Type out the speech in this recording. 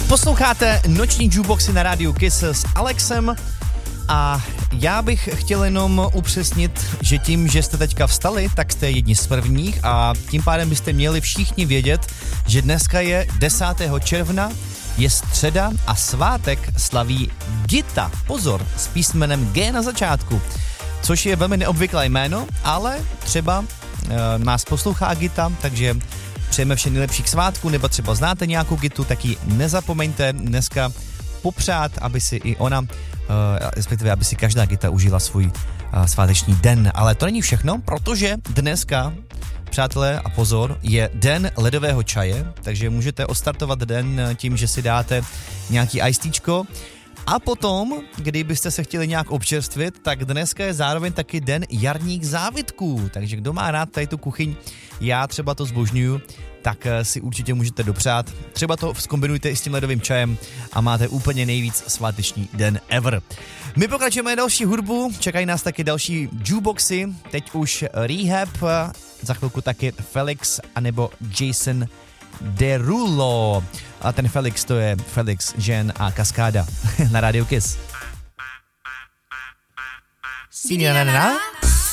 Posloucháte noční jukeboxy na rádiu Kiss s Alexem a já bych chtěl jenom upřesnit, že tím, že jste teďka vstali, tak jste jedni z prvních a tím pádem byste měli všichni vědět, že dneska je 10. června, je středa a svátek slaví Gita. Pozor, s písmenem G na začátku, což je velmi neobvyklé jméno, ale třeba nás poslouchá Gita, takže přejeme vše nejlepší k svátku, nebo třeba znáte nějakou Gitu, tak ji nezapomeňte dneska popřát, aby si i ona, respektive aby si každá Gita užila svůj sváteční den. Ale to není všechno, protože dneska, přátelé, a pozor, je den ledového čaje, takže můžete odstartovat den tím, že si dáte nějaký icedíčko. A potom, kdybyste se chtěli nějak občerstvit, tak dneska je zároveň taky den jarních závitků. Takže kdo má rád tady tu kuchyň, já třeba to zbožňuju, tak si určitě můžete dopřát. Třeba to zkombinujte i s tím ledovým čajem a máte úplně nejvíc sváteční den ever. My pokračujeme další hudbu, čekají nás taky další jukeboxy, teď už Rehab, za chvilku taky Felix anebo Jason Derulo. A ten Felix, to je Felix, Jen a Kaskáda na Radio Kiss. Sinanana.